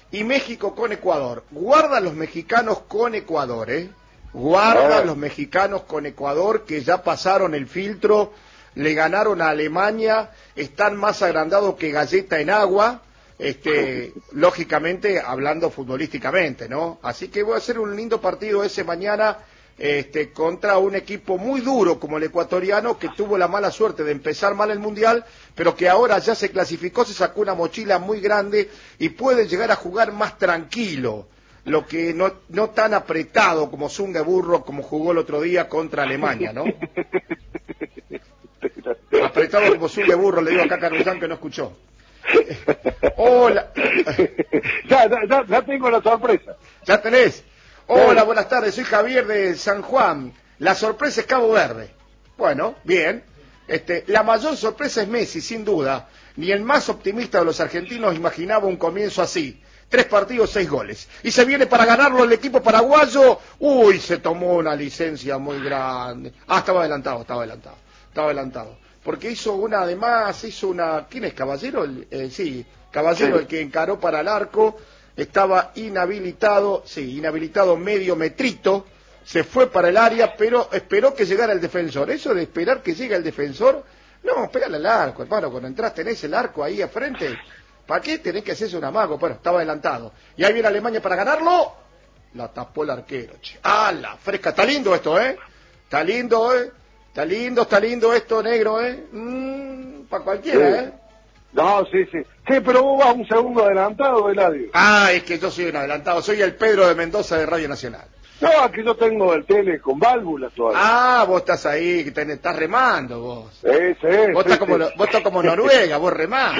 y México con Ecuador. Guarda los mexicanos con Ecuador, ¿eh? Guarda los mexicanos con Ecuador, que ya pasaron el filtro, le ganaron a Alemania, están más agrandados que galleta en agua, lógicamente hablando futbolísticamente, ¿no? Así que va a ser un lindo partido ese mañana, contra un equipo muy duro como el ecuatoriano, que tuvo la mala suerte de empezar mal el Mundial, pero que ahora ya se clasificó, se sacó una mochila muy grande y puede llegar a jugar más tranquilo, lo que no tan apretado como Zunga Burro, como jugó el otro día contra Alemania, ¿no? Apretado como Zunga Burro, le digo acá a Caruzán que no escuchó. Hola. Ya tengo la sorpresa. ¿Ya tenés? Hola, buenas tardes, soy Javier de San Juan. La sorpresa es Cabo Verde. Bueno, bien. La mayor sorpresa es Messi, sin duda. Ni el más optimista de los argentinos imaginaba un comienzo así. 3 partidos, 6 goles. Y se viene para ganarlo el equipo paraguayo. Uy, se tomó una licencia muy grande. Estaba adelantado. Porque hizo una, además, ¿quién es, Caballero? Sí, Caballero, sí. El que encaró para el arco. Estaba inhabilitado medio metrito, se fue para el área, pero esperó que llegara el defensor. Eso de esperar que llegue el defensor, no, pégale al arco, hermano, cuando entras tenés el arco ahí a frente, ¿para qué tenés que hacerse un amago? Bueno, estaba adelantado. Y ahí viene Alemania para ganarlo, la tapó el arquero, che. La fresca! Está lindo esto, Está lindo, Está lindo esto, negro, para cualquiera, sí. No, sí. Sí, pero vos vas un segundo adelantado, Eladio. Es que yo soy un adelantado. Soy el Pedro de Mendoza de Radio Nacional. No, aquí yo tengo el tele con válvulas todavía. Vos estás ahí, estás remando, vos. Sí. Vos estás como Noruega, vos remás.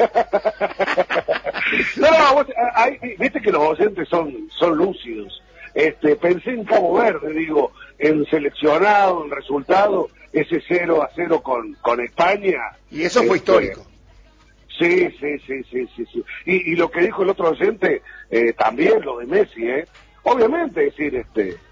No, viste que los docentes son lúcidos. Pensé en Cabo Verde, digo, en seleccionado, en resultado, ese 0-0 con España. Y eso fue histórico. Sí. Y lo que dijo el otro oyente, también lo de Messi, obviamente, decir,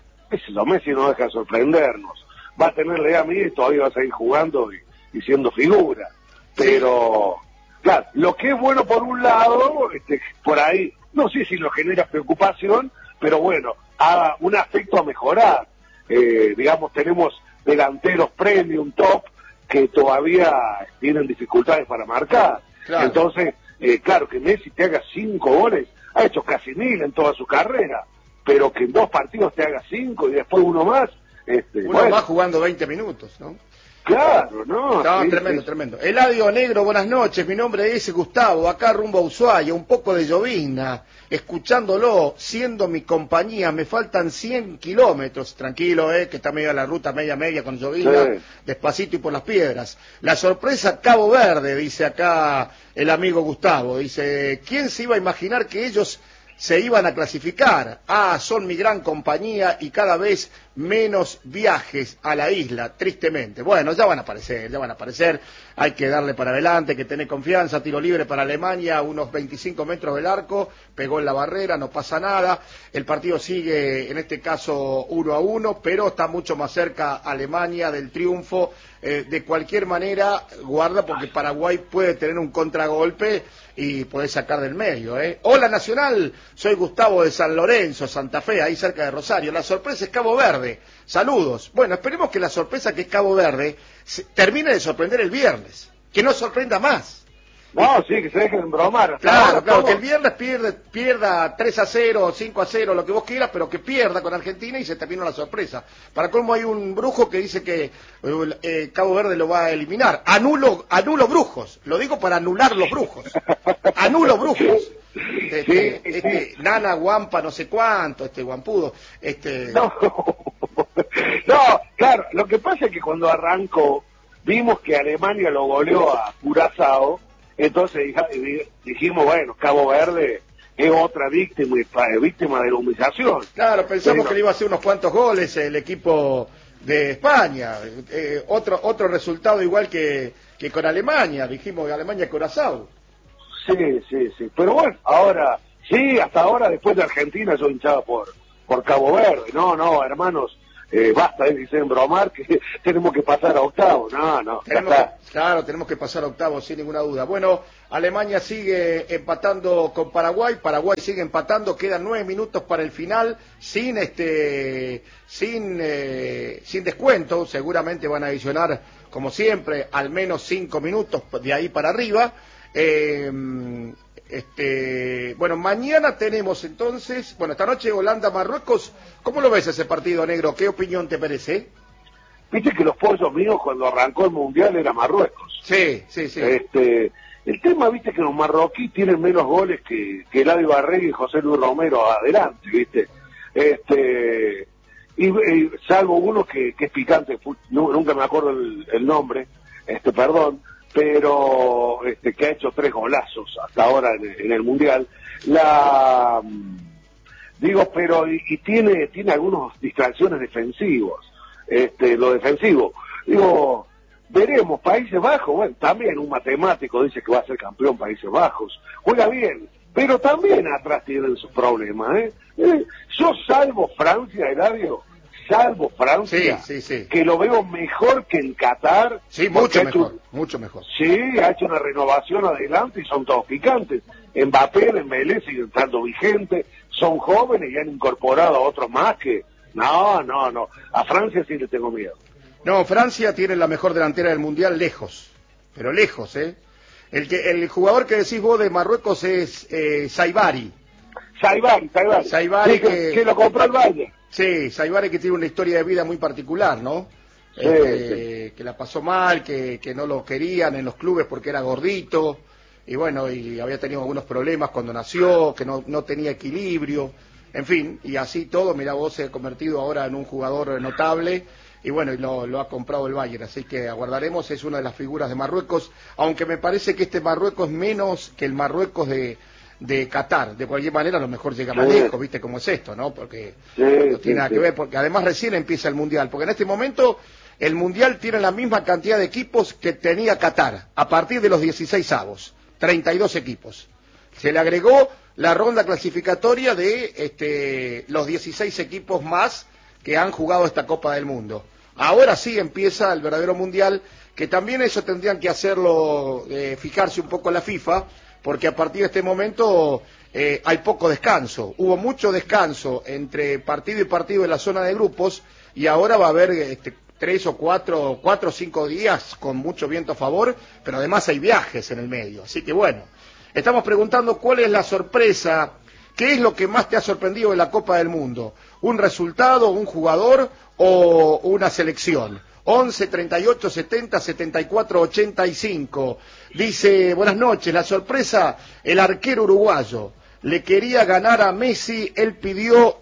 Messi no deja de sorprendernos. Va a tener la edad mía y todavía va a seguir jugando y siendo figura. Pero, claro, lo que es bueno por un lado, por ahí, no sé si lo genera preocupación, pero bueno, un aspecto a mejorar. Digamos, tenemos delanteros premium, top, que todavía tienen dificultades para marcar. Claro. Entonces, claro, que Messi te haga 5 goles, ha hecho casi 1000 en toda su carrera, pero que en 2 partidos te haga 5 y después uno más. Uno más jugando 20 minutos, ¿no? Claro, ¿no? Sí, tremendo. Eladio Negro, buenas noches, mi nombre es Gustavo, acá rumbo a Ushuaia, un poco de llovizna, escuchándolo, siendo mi compañía, me faltan 100 kilómetros, tranquilo, que está medio la ruta media con llovizna, sí. Despacito y por las piedras. La sorpresa Cabo Verde, dice acá el amigo Gustavo, dice, ¿quién se iba a imaginar que ellos se iban a clasificar? Son mi gran compañía y cada vez menos viajes a la isla, tristemente. Bueno, ya van a aparecer, hay que darle para adelante, que tener confianza, tiro libre para Alemania, unos 25 metros del arco, pegó en la barrera, no pasa nada, el partido sigue, en este caso 1-1, pero está mucho más cerca Alemania del triunfo. De cualquier manera, guarda, porque Paraguay puede tener un contragolpe y puede sacar del medio, Hola Nacional, soy Gustavo de San Lorenzo, Santa Fe, ahí cerca de Rosario. La sorpresa es Cabo Verde. Saludos. Bueno, esperemos que la sorpresa que es Cabo Verde termine de sorprender el viernes, que no sorprenda más. No, sí, que se dejen embromar. Claro, que el viernes pierda 3-0, 5-0, lo que vos quieras, pero que pierda con Argentina y se termina la sorpresa. Para colmo hay un brujo que dice que Cabo Verde lo va a eliminar. Anulo brujos, lo digo para anular los brujos. Anulo brujos. Nana, Guampa, no sé cuánto, Guampudo. No, claro, lo que pasa es que cuando arrancó, vimos que Alemania lo goleó a Curazao. Entonces dijimos, bueno, Cabo Verde es otra víctima de la humillación. Claro, pensamos que le iba a hacer unos cuantos goles el equipo de España. Otro resultado igual que con Alemania, dijimos Alemania-Curazao. Sí. Pero bueno, ahora, sí, hasta ahora, después de Argentina, yo hinchaba por Cabo Verde. No, hermanos, basta de decir bromar que tenemos que pasar a octavos. No, claro, tenemos que pasar a octavos sin ninguna duda. Bueno, Alemania sigue empatando con Paraguay sigue empatando, quedan 9 minutos para el final, sin descuento, seguramente van a adicionar, como siempre, al menos 5 minutos de ahí para arriba. Bueno, mañana tenemos entonces, esta noche Holanda-Marruecos. ¿Cómo lo ves ese partido, negro? ¿Qué opinión te merece? Viste que los pollos míos cuando arrancó el Mundial era Marruecos. Sí. El tema, viste, que los marroquíes tienen menos goles que Eladio Barregui y José Luis Romero adelante, viste. Y salvo uno que es picante, nunca me acuerdo el nombre, perdón, pero que ha hecho 3 golazos hasta ahora en el Mundial. Pero y tiene algunas distracciones defensivos. Lo defensivo. Veremos, Países Bajos, bueno, también un matemático dice que va a ser campeón Países Bajos, juega bien, pero también atrás tienen sus problemas, Yo salvo Francia, Eladio, sí. que lo veo mejor que en Qatar. Sí, mucho mejor. Sí, ha hecho una renovación adelante y son todos picantes. Mbappé, Dembélé siguen estando vigentes, son jóvenes y han incorporado a otros más que... No, a Francia sí le tengo miedo. No, Francia tiene la mejor delantera del Mundial lejos, pero lejos, El jugador que decís vos de Marruecos es Saibari. Saibari, que lo compró el Bayern. Sí, Saibari, que tiene una historia de vida muy particular, ¿no? Sí. Que la pasó mal, que no lo querían en los clubes porque era gordito, y había tenido algunos problemas cuando nació, que no tenía equilibrio, en fin, y así todo, mirá vos, se ha convertido ahora en un jugador notable, y lo ha comprado el Bayern, así que aguardaremos. Es una de las figuras de Marruecos, aunque me parece que este Marruecos es menos que el Marruecos de Qatar. De cualquier manera, a lo mejor llega más lejos, ¿viste cómo es esto, no? Porque no tiene nada que ver, porque además recién empieza el Mundial, porque en este momento el Mundial tiene la misma cantidad de equipos que tenía Qatar, a partir de los 16avos, 32 equipos. Se le agregó la ronda clasificatoria de los 16 equipos más que han jugado esta Copa del Mundo. Ahora sí empieza el verdadero Mundial, que también eso tendrían que hacerlo, fijarse un poco la FIFA, porque a partir de este momento hay poco descanso. Hubo mucho descanso entre partido y partido en la zona de grupos, y ahora va a haber 3 o 4 o 5 días con mucho viento a favor, pero además hay viajes en el medio. Así que estamos preguntando cuál es la sorpresa, qué es lo que más te ha sorprendido de la Copa del Mundo. ¿Un resultado, un jugador o una selección? 11 38 70 74 85. Dice, buenas noches, la sorpresa, el arquero uruguayo. Le quería ganar a Messi, él pidió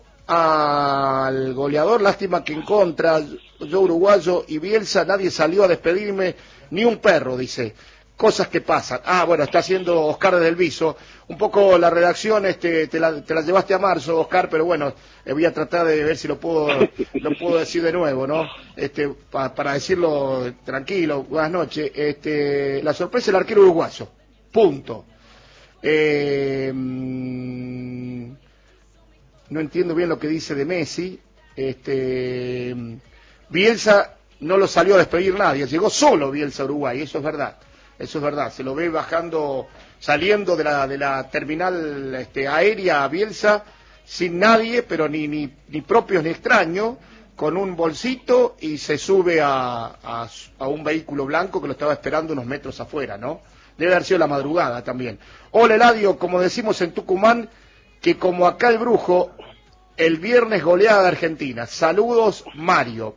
al goleador, lástima que en contra, yo uruguayo y Bielsa, nadie salió a despedirme, ni un perro, dice. Cosas que pasan. Está haciendo Oscar del Viso. Un poco la redacción, te la llevaste a marzo, Oscar, pero voy a tratar de ver si lo puedo decir de nuevo, ¿no? Para decirlo tranquilo. Buenas noches. La sorpresa del arquero uruguayo. Punto. No entiendo bien lo que dice de Messi. Bielsa no lo salió a despedir nadie. Llegó solo Bielsa a Uruguay, eso es verdad. Se lo ve saliendo de la terminal aérea a Bielsa, sin nadie, pero ni propios ni extraños, con un bolsito, y se sube a un vehículo blanco que lo estaba esperando unos metros afuera, ¿no? Debe haber sido la madrugada también. Hola, Eladio, como decimos en Tucumán, que como acá el brujo, el viernes goleada de Argentina. Saludos, Mario.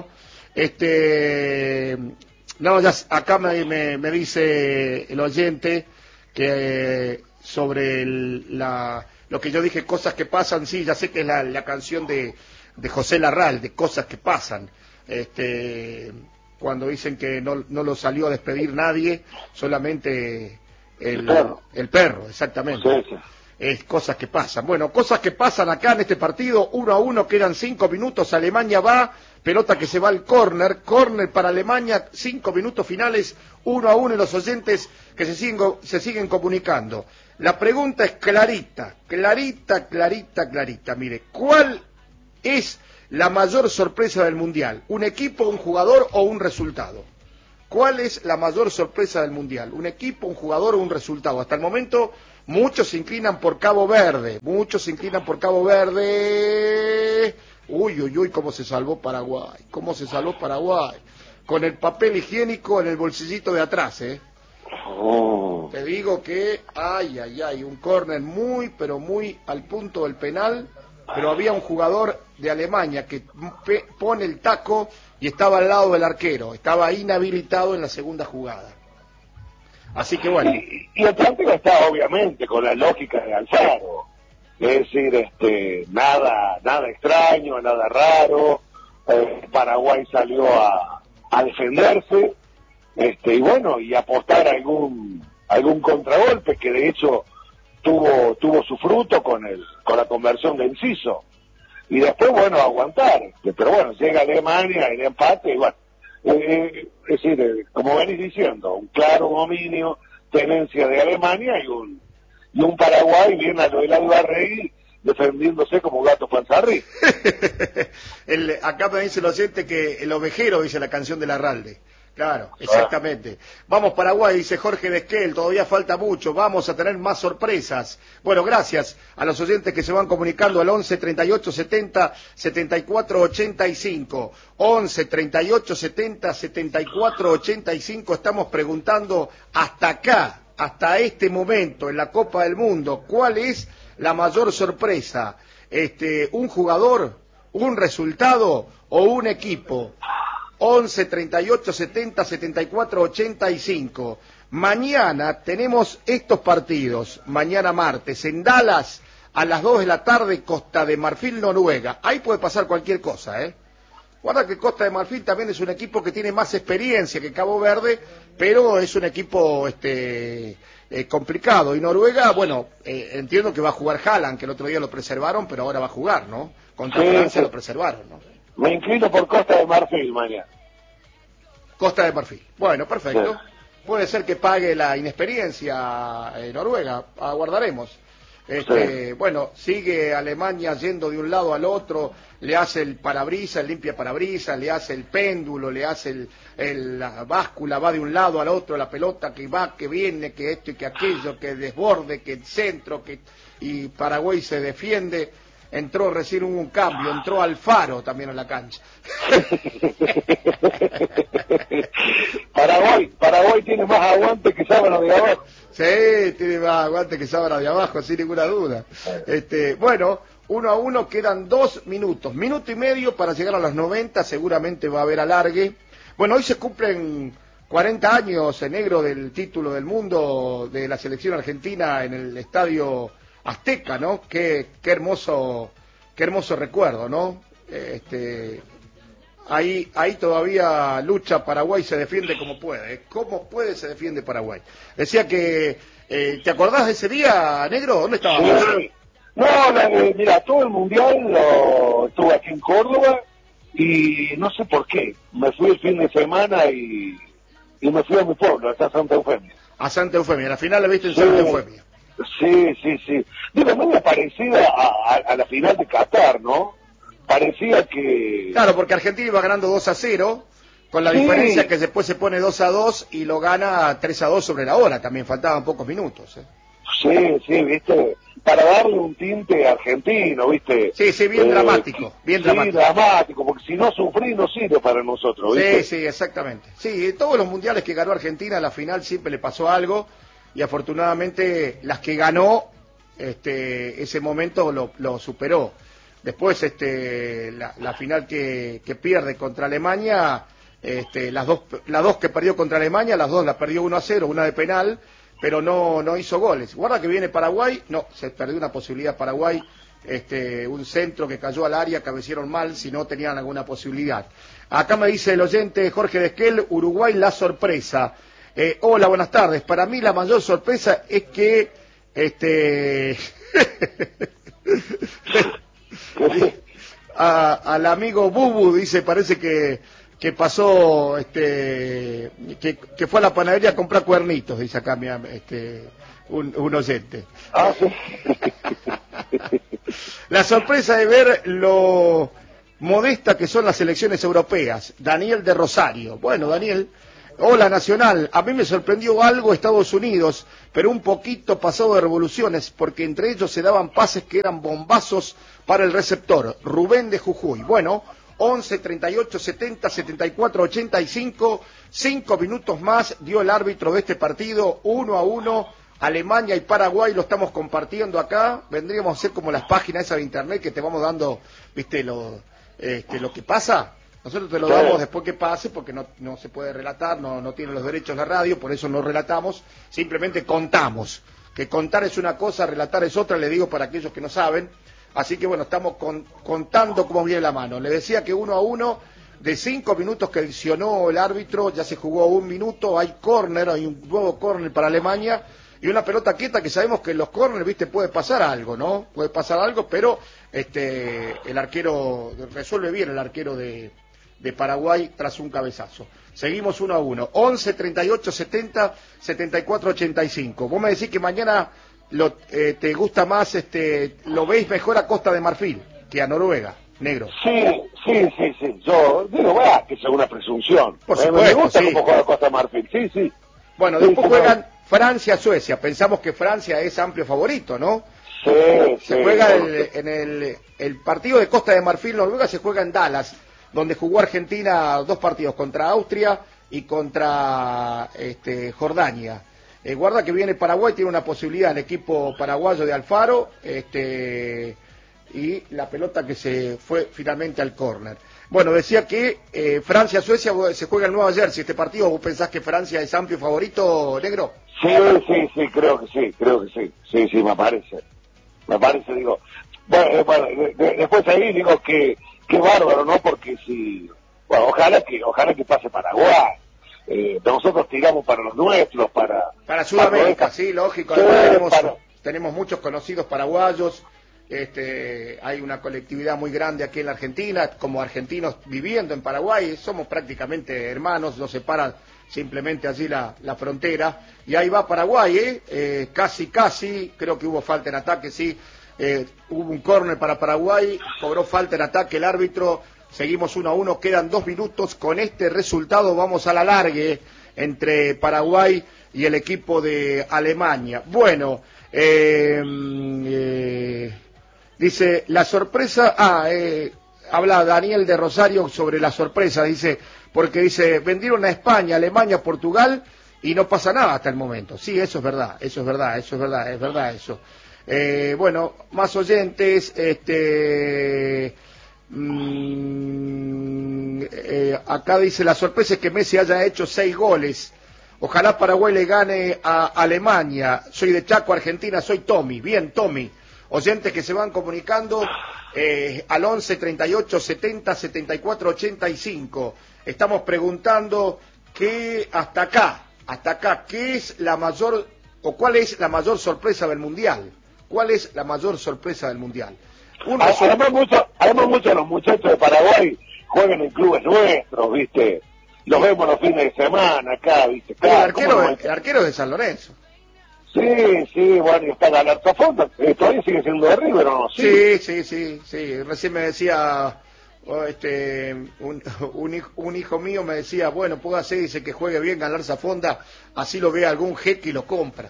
No, ya acá me dice el oyente que sobre lo que yo dije, cosas que pasan, sí, ya sé que es la canción de José Larral, de cosas que pasan, cuando dicen que no lo salió a despedir nadie, solamente el perro, exactamente. Sí. Es cosas que pasan. Cosas que pasan acá en este partido, 1-1, quedan 5 minutos, Alemania va, pelota que se va al córner para Alemania, 5 minutos finales, 1-1, y los oyentes que se siguen comunicando. La pregunta es clarita. Mire, ¿cuál es la mayor sorpresa del Mundial? ¿Un equipo, un jugador o un resultado? ¿Cuál es la mayor sorpresa del Mundial? ¿Un equipo, un jugador o un resultado? Hasta el momento muchos se inclinan por Cabo Verde. Muchos se inclinan por Cabo Verde. Uy, uy, uy, cómo se salvó Paraguay. Cómo se salvó Paraguay. Con el papel higiénico en el bolsillito de atrás, ¿eh? Oh. Te digo que, ay, ay, ay, un córner muy, pero muy al punto del penal, pero había un jugador de Alemania que pone el taco y estaba al lado del arquero, estaba inhabilitado en la segunda jugada. Así que bueno. Y el planteo está obviamente con la lógica de Alfaro, es decir, nada extraño, nada raro. Paraguay salió a defenderse, y bueno, y apostar algún contragolpe que de hecho tuvo su fruto con la conversión de Enciso, y después bueno, aguantar, pero bueno, llega Alemania, el empate, y bueno, es decir, como venís diciendo, un claro dominio, tenencia de Alemania y un Paraguay bien a lo de Albarrey defendiéndose como gato panzarrí. Acá me dice el oyente que el ovejero dice la canción de Larralde. Claro, exactamente. Vamos Paraguay, dice Jorge Desquel, todavía falta mucho, vamos a tener más sorpresas. Bueno, gracias a los oyentes que se van comunicando al 11 38 70 74 85. 11 38 70 74 85. Estamos preguntando hasta acá, hasta este momento en la Copa del Mundo, ¿cuál es la mayor sorpresa? ¿Un jugador, un resultado o un equipo? 11 38 70 74 85. Mañana tenemos estos partidos, mañana martes, en Dallas, a las 2 de la tarde, Costa de Marfil, Noruega. Ahí puede pasar cualquier cosa, ¿eh? Guarda que Costa de Marfil también es un equipo que tiene más experiencia que Cabo Verde, pero es un equipo complicado. Y Noruega, bueno, entiendo que va a jugar Haaland, que el otro día lo preservaron, pero ahora va a jugar, ¿no? Contra Francia lo preservaron, ¿no? Me inclino por Costa de Marfil mañana. Costa de Marfil. Bueno, perfecto. Sí. Puede ser que pague la inexperiencia Noruega. Aguardaremos. Sí. Bueno, sigue Alemania yendo de un lado al otro, le hace el parabrisas, el limpia parabrisas, le hace el péndulo, le hace la báscula, va de un lado al otro, la pelota que va, que viene, que esto y que aquello, que desborde, que el centro, y Paraguay se defiende. Entró recién un cambio, entró Alfaro también a la cancha. Paraguay tiene más aguante que sábana de abajo. Sí, tiene más aguante que sábana de abajo, sin ninguna duda. Bueno, 1-1, quedan 2 minutos. Minuto y medio para llegar a los 90, seguramente va a haber alargue. Bueno, hoy se cumplen 40 años en negro del título del mundo de la selección argentina en el estadio Azteca, ¿no? Qué hermoso recuerdo, ¿no? Ahí todavía lucha Paraguay, se defiende como puede. ¿Cómo puede se defiende Paraguay? Decía que, ¿te acordás de ese día, negro? ¿Dónde estabas? Sí. No, mira, todo el mundial estuve aquí en Córdoba y no sé por qué. Me fui el fin de semana y me fui a mi pueblo, hasta Santa Eufemia. A Santa Eufemia, la final la viste en Santa Eufemia. Sí. Digo, muy parecida a la final de Qatar, ¿no? Parecía que... Claro, porque Argentina iba ganando 2-0, con la diferencia que después se pone 2-2 y lo gana 3-2 sobre la hora, también faltaban pocos minutos. Sí, viste, para darle un tinte argentino, viste. Sí, bien dramático, bien dramático. Sí, dramático, porque si no sufrir no sirve para nosotros, ¿viste? Sí, exactamente. Sí, todos los mundiales que ganó Argentina, a la final siempre le pasó algo, y afortunadamente las que ganó, ese momento lo superó. Después, la final que pierde contra Alemania, las dos que perdió contra Alemania, las dos las perdió 1-0, una de penal, pero no hizo goles. Guarda que viene Paraguay, no, se perdió una posibilidad Paraguay, un centro que cayó al área, cabecieron mal, si no tenían alguna posibilidad. Acá me dice el oyente Jorge Desquel, Uruguay la sorpresa. Hola, buenas tardes. Para mí la mayor sorpresa es que, al amigo Bubu, dice, parece que pasó, que fue a la panadería a comprar cuernitos, dice acá un oyente. Ah, sí. La sorpresa de ver lo modesta que son las elecciones europeas. Daniel de Rosario. Bueno, Daniel, hola Nacional, a mí me sorprendió algo Estados Unidos, pero un poquito pasado de revoluciones, porque entre ellos se daban pases que eran bombazos para el receptor. Rubén de Jujuy. Bueno, 11, 38, 70, 74, 85, 5 minutos más dio el árbitro de este partido, 1-1, Alemania y Paraguay, lo estamos compartiendo acá, vendríamos a ser como las páginas esas de internet que te vamos dando, viste, lo que pasa, nosotros te lo damos después que pase, porque no se puede relatar, no tiene los derechos la radio, por eso no relatamos, simplemente contamos, que contar es una cosa, relatar es otra, le digo para aquellos que no saben. Así que bueno, estamos contando cómo viene la mano. Le decía que 1-1, de 5 minutos que adicionó el árbitro, ya se jugó 1 minuto, hay córner, hay un nuevo córner para Alemania, y una pelota quieta que sabemos que en los córneres, viste, puede pasar algo, ¿no? Puede pasar algo, pero el arquero, resuelve bien el arquero de Paraguay tras un cabezazo. Seguimos 1-1, 11, 38, 70, 74, 85. Vos me decís que mañana te gusta más, lo veis mejor a Costa de Marfil que a Noruega, negro. Sí. Yo digo, que es una presunción. Por supuesto, me gusta cómo juega Costa de Marfil, sí. Bueno, después juegan Francia-Suecia. Pensamos que Francia es amplio favorito, ¿no? Se juega el partido de Costa de Marfil-Noruega, se juega en Dallas, donde jugó Argentina 2 partidos, contra Austria y contra Jordania. Guarda que viene Paraguay, tiene una posibilidad, el equipo paraguayo de Alfaro, y la pelota que se fue finalmente al córner. Bueno, decía que Francia-Suecia se juega en Nueva Jersey. Este partido, ¿vos pensás que Francia es amplio favorito, negro? Sí, creo que sí. Sí, me parece, digo. Bueno, después ahí digo que bárbaro, ¿no? Porque bueno, ojalá que pase Paraguay. Nosotros tiramos para los nuestros, para Sudamérica, sí, lógico. Tenemos muchos conocidos paraguayos, hay una colectividad muy grande aquí en la Argentina, como argentinos viviendo en Paraguay, somos prácticamente hermanos, nos separan simplemente allí la frontera, y ahí va Paraguay, casi, creo que hubo falta en ataque, sí, hubo un córner para Paraguay, cobró falta en ataque el árbitro. Seguimos 1-1, quedan 2 minutos. Con este resultado vamos a la largue entre Paraguay y el equipo de Alemania. Bueno, dice, la sorpresa... habla Daniel de Rosario sobre la sorpresa, dice, porque dice, vendieron a España, Alemania, Portugal y no pasa nada hasta el momento. Sí, eso es verdad eso. Bueno, más oyentes, acá dice, la sorpresa es que Messi haya hecho 6 goles. Ojalá Paraguay le gane a Alemania. Soy de Chaco, Argentina, soy Tommy. Bien, Tommy. Oyentes que se van comunicando al 11 38 70 74 85. Estamos preguntando que hasta acá, ¿qué es la mayor o cuál es la mayor sorpresa del Mundial? ¿Cuál es la mayor sorpresa del Mundial? Además muchos los muchachos de Paraguay juegan en clubes nuestros, ¿viste? Los vemos los fines de semana acá, ¿viste? Claro, el arquero es de San Lorenzo. Sí, bueno, y está Galarza Fonda, todavía sigue siendo de River, ¿o no? Sí. Recién me decía, un hijo mío me decía, bueno, póngase, dice que juegue bien Galarza Fonda, así lo ve algún jeque y lo compra.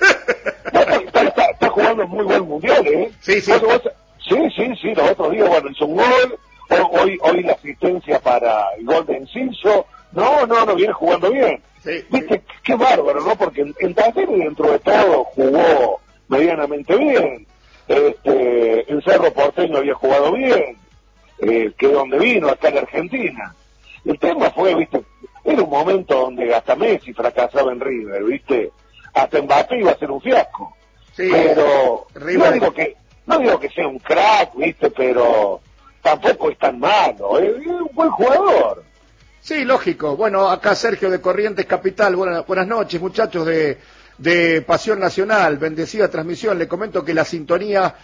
Está jugando muy buen mundial, ¿eh? Sí. Sí, los otros días, bueno, hizo un gol, hoy la asistencia para el gol de Enciso, no, viene jugando bien. Sí. Viste, qué bárbaro, ¿no? Porque en Talleres dentro de todo jugó medianamente bien, en Cerro Porteño había jugado bien, que donde vino, acá en Argentina. El tema fue, viste, era un momento donde hasta Messi fracasaba en River, viste, hasta Mbappé iba a ser un fiasco. Sí, pero River... no digo que sea un crack, viste, pero tampoco es tan malo, es un buen jugador. Sí, lógico. Bueno, acá Sergio de Corrientes Capital, buenas noches, muchachos de Pasión Nacional, bendecida transmisión. Le comento que la sintonía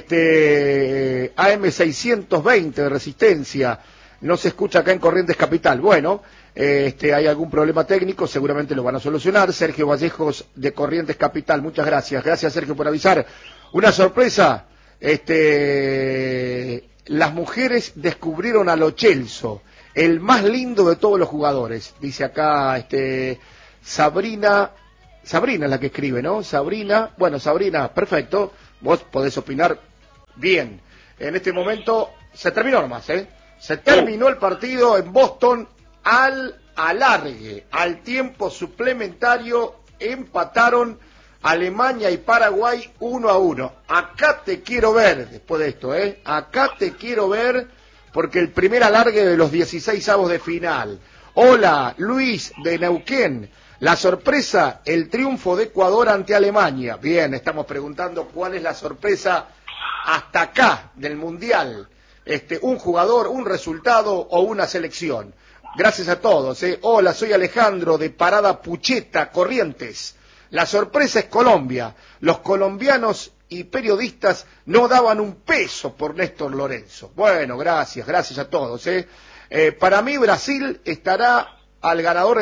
AM620 de Resistencia no se escucha acá en Corrientes Capital. Bueno, hay algún problema técnico, seguramente lo van a solucionar. Sergio Vallejos de Corrientes Capital, muchas gracias. Gracias, Sergio, por avisar. Una sorpresa, las mujeres descubrieron a Lo Celso, el más lindo de todos los jugadores. Dice acá Sabrina es la que escribe, ¿no? Sabrina, bueno, Sabrina, perfecto, vos podés opinar bien. En este momento se terminó nomás, se terminó el partido en Boston al alargue, al tiempo suplementario, empataron Alemania y Paraguay 1-1. Acá te quiero ver, después de esto, acá te quiero ver, porque el primer alargue de los 16avos de final. Hola, Luis de Neuquén. La sorpresa, el triunfo de Ecuador ante Alemania. Bien, estamos preguntando cuál es la sorpresa hasta acá del Mundial. Un jugador, un resultado o una selección. Gracias a todos. Hola, soy Alejandro de Parada Pucheta, Corrientes. La sorpresa es Colombia. Los colombianos y periodistas no daban un peso por Néstor Lorenzo. Bueno, gracias a todos. Para mí Brasil estará al ganador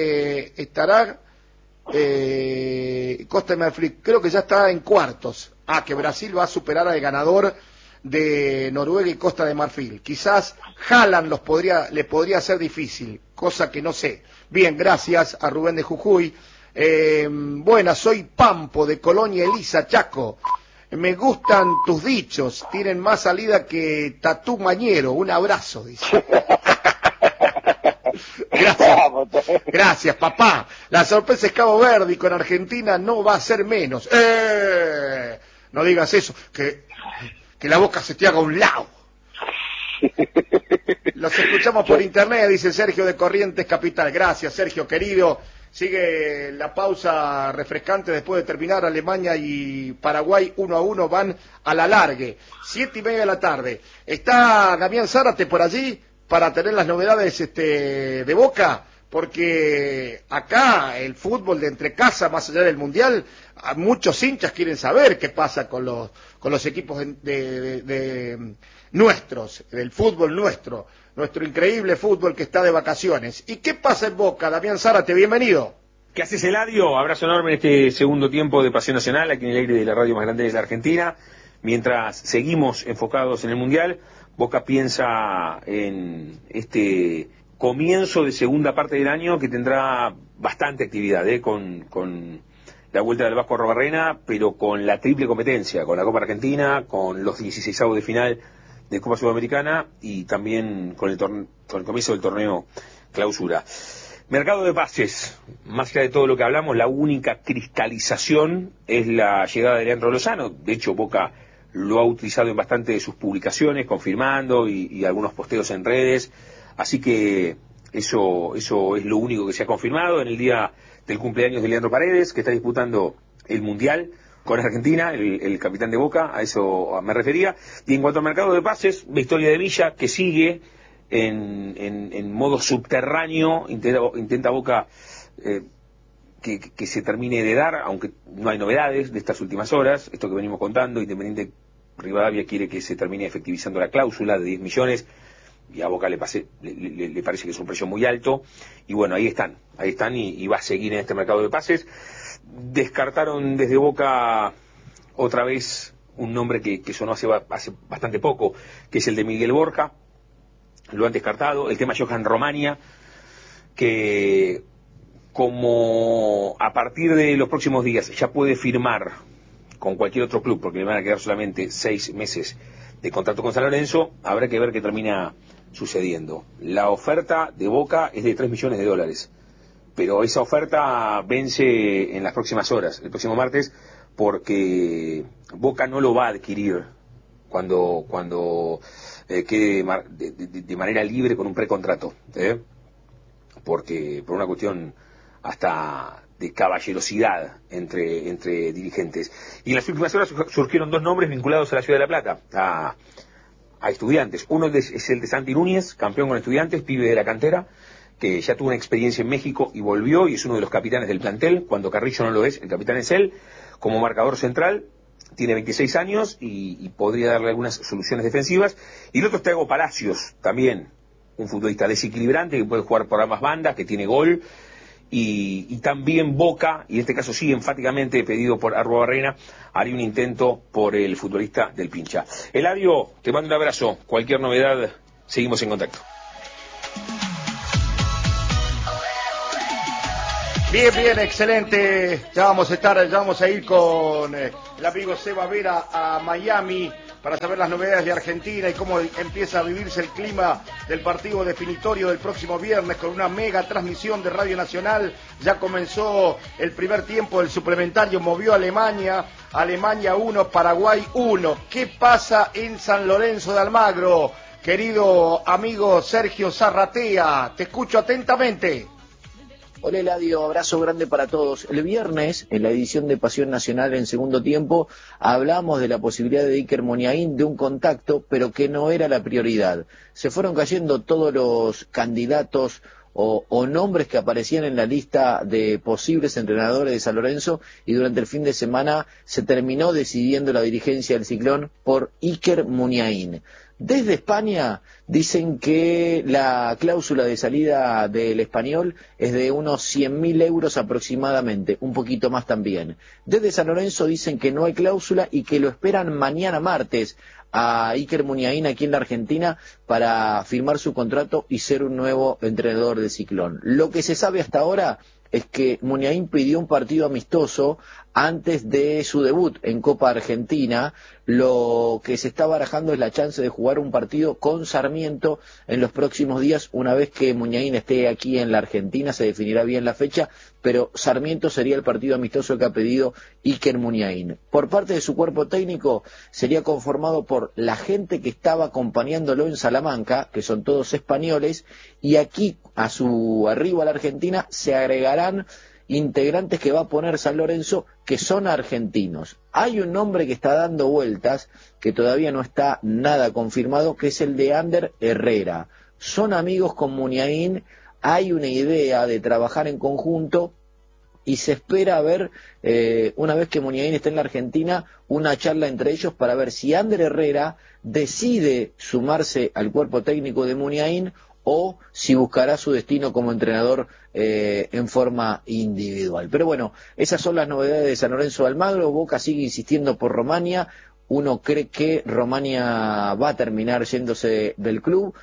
Costa de Marfil, creo que ya está en cuartos. Que Brasil va a superar al ganador de Noruega y Costa de Marfil. Quizás Haaland le podría ser difícil, cosa que no sé. Bien, gracias a Rubén de Jujuy. Buenas, soy Pampo de Colonia Elisa, Chaco. Me gustan tus dichos, tienen más salida que Tatú Mañero. Un abrazo, dice. Gracias, papá. La sorpresa es Cabo Verde y con Argentina no va a ser menos. No digas eso, que la boca se te haga a un lado. Los escuchamos por internet, dice Sergio de Corrientes Capital. Gracias, Sergio, querido. Sigue la pausa refrescante después de terminar. Alemania y Paraguay 1-1 van a la largue. 7:30 de la tarde. ¿Está Damián Zárate por allí para tener las novedades de Boca? Porque acá el fútbol de entre casa, más allá del Mundial, muchos hinchas quieren saber qué pasa con los equipos nuestros, del fútbol nuestro increíble fútbol que está de vacaciones. ¿Y qué pasa en Boca? Damián Zárate, bienvenido. ¿Qué haces, Eladio? Abrazo enorme en este segundo tiempo de Pasión Nacional, aquí en el aire de la radio más grande de la Argentina. Mientras seguimos enfocados en el Mundial, Boca piensa en este comienzo de segunda parte del año que tendrá bastante actividad, con la vuelta del Vasco Arrobarrena, pero con la triple competencia, con la Copa Argentina, con los 16avos de final de Copa Sudamericana y también con el comienzo del torneo Clausura. Mercado de pases, más allá de todo lo que hablamos, la única cristalización es la llegada de Leandro Lozano. De hecho, Boca lo ha utilizado en bastante de sus publicaciones, confirmando y algunos posteos en redes. Así que eso es lo único que se ha confirmado en el día del cumpleaños de Leandro Paredes, que está disputando el Mundial con Argentina, el capitán de Boca, a eso me refería. Y en cuanto al mercado de pases, la historia de Villa, que sigue en modo subterráneo, intenta Boca que se termine de dar, aunque no hay novedades de estas últimas horas, esto que venimos contando. Independiente Rivadavia quiere que se termine efectivizando la cláusula de 10 millones, y a Boca le parece que es un precio muy alto, y bueno, ahí están, y va a seguir en este mercado de pases. Descartaron desde Boca otra vez un nombre que sonó hace bastante poco, que es el de Miguel Borja. Lo han descartado. El tema Johan Romania, que como a partir de los próximos días ya puede firmar con cualquier otro club, porque le van a quedar solamente 6 meses de contrato con San Lorenzo, habrá que ver qué termina sucediendo. La oferta de Boca es de $3 millones, pero esa oferta vence en las próximas horas, el próximo martes, porque Boca no lo va a adquirir cuando quede de manera libre con un precontrato, porque por una cuestión hasta de caballerosidad entre dirigentes. Y en las últimas horas surgieron 2 nombres vinculados a la Ciudad de La Plata, a Estudiantes. Uno es el de Santi Núñez, campeón con Estudiantes, pibe de la cantera, que ya tuvo una experiencia en México y volvió, y es uno de los capitanes del plantel. Cuando Carrillo no lo es, el capitán es él, como marcador central. Tiene 26 años y podría darle algunas soluciones defensivas. Y el otro es Thiago Palacios, también un futbolista desequilibrante que puede jugar por ambas bandas, que tiene gol y también Boca, y en este caso sí enfáticamente pedido por Arruabarrena, haría un intento por el futbolista del Pincha. Eladio, te mando un abrazo, cualquier novedad, seguimos en contacto. Bien, excelente. Ya vamos a ir con el amigo Seba Vera a Miami para saber las novedades de Argentina y cómo empieza a vivirse el clima del partido definitorio del próximo viernes con una mega transmisión de Radio Nacional. Ya comenzó el primer tiempo del suplementario, movió a Alemania 1, Paraguay 1. ¿Qué pasa en San Lorenzo de Almagro? Querido amigo Sergio Zarratea, te escucho atentamente. Hola Eladio, abrazo grande para todos. El viernes, en la edición de Pasión Nacional en segundo tiempo, hablamos de la posibilidad de Iker Muniain de un contacto, pero que no era la prioridad. Se fueron cayendo todos los candidatos o nombres que aparecían en la lista de posibles entrenadores de San Lorenzo, y durante el fin de semana se terminó decidiendo la dirigencia del Ciclón por Iker Muniain. Desde España dicen que la cláusula de salida del Español es de unos 100.000 euros aproximadamente, un poquito más también. Desde San Lorenzo dicen que no hay cláusula y que lo esperan mañana martes a Iker Muniain aquí en la Argentina para firmar su contrato y ser un nuevo entrenador del Ciclón. Lo que se sabe hasta ahora es que Muniain pidió un partido amistoso antes de su debut en Copa Argentina. Lo que se está barajando es la chance de jugar un partido con Sarmiento en los próximos días. Una vez que Muniain esté aquí en la Argentina se definirá bien la fecha, pero Sarmiento sería el partido amistoso que ha pedido Iker Muniain. Por parte de su cuerpo técnico sería conformado por la gente que estaba acompañándolo en Salamanca, que son todos españoles, y aquí a su arribo a la Argentina se agregarán integrantes que va a poner San Lorenzo que son argentinos. Hay un nombre que está dando vueltas, que todavía no está nada confirmado, que es el de Ander Herrera. Son amigos con Muniain, hay una idea de trabajar en conjunto y se espera ver, una vez que Muniain esté en la Argentina, una charla entre ellos para ver si Ander Herrera decide sumarse al cuerpo técnico de Muniain o si buscará su destino como entrenador en forma individual. Pero bueno, esas son las novedades de San Lorenzo de Almagro. Boca sigue insistiendo por Romania. Uno cree que Romania va a terminar yéndose del club.